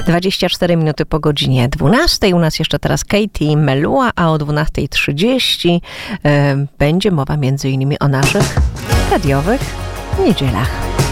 24 minuty po godzinie 12. U nas jeszcze teraz Katie Melua, a o 12:30 będzie mowa m.in. o naszych radiowych niedzielach.